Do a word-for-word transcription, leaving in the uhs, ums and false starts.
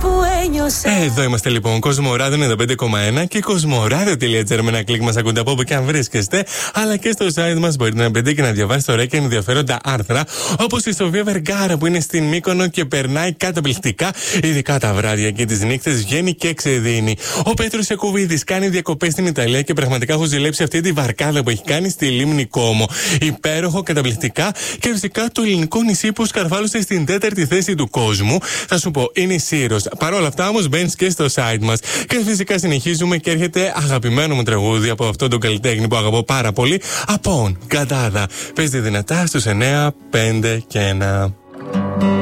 Εδώ είμαστε λοιπόν, Κοσμοράδιο ενενήντα πέντε κόμμα ένα και κοσμοράδιο τελεία τζι άρ με ένα κλικ μας ακούτε από όπου και αν βρίσκεστε. Αλλά και στο site μας μπορείτε να μπείτε και να διαβάσετε ωραία και ενδιαφέροντα άρθρα, όπως η Σοφία Βεργάρα που είναι στην Μύκονο και περνάει καταπληκτικά, ειδικά τα βράδια και τις νύχτες βγαίνει και ξεδίνει. Ο Πέτρος Εκουβίδης κάνει διακοπές στην Ιταλία και πραγματικά έχω ζηλέψει αυτή τη βαρκάδα που έχει κάνει στη λίμνη Κόμο. Υπέροχο, καταπληκτικά και φυσικά το ελληνικό νησί που σκαρφάλωσε στην τέταρτη θέση του κόσμου. Θα σου πω, είναι η Σύρος. Παρ' όλα αυτά όμως μπαίνεις και στο site μας. Και φυσικά συνεχίζουμε και έρχεται αγαπημένο μου τραγούδι από αυτόν τον καλλιτέχνη που αγαπώ πάρα πολύ. Απόν, Κατάδα. Παίζει δυνατά στους εννιά, πέντε και ένα.